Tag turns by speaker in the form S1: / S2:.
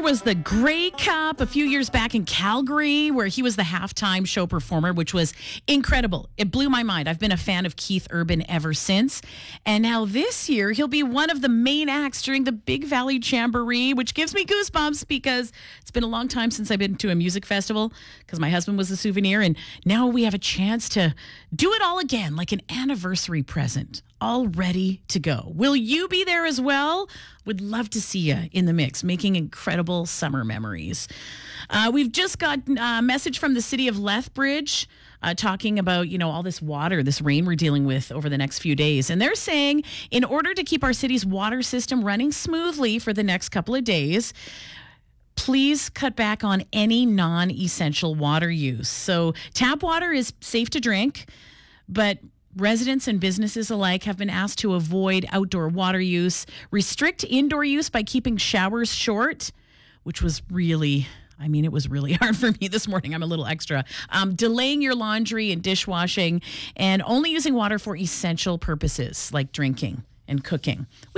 S1: was the Grey Cup a few years back in Calgary, where he was the halftime show performer, which was incredible. It blew my mind. I've been a fan of Keith Urban ever since. And now this year, he'll be one of the main acts during the Big Valley Jamboree, which gives me goosebumps because it's been a long time since I've been to a music festival because my husband was a souvenir. And now we have a chance to do it all again, like an anniversary present, all ready to go. Will you be there as well? Would love to see you in the mix, making incredible summer memories. We've just got a message from the city of Lethbridge talking about, all this water, this rain we're dealing with over the next few days. And they're saying in order to keep our city's water system running smoothly for the next couple of days, please cut back on any non-essential water use. So tap water is safe to drink, but residents and businesses alike have been asked to avoid outdoor water use, restrict indoor use by keeping showers short, which was really hard for me this morning. I'm a little extra. Delaying your laundry and dishwashing, and only using water for essential purposes like drinking and cooking.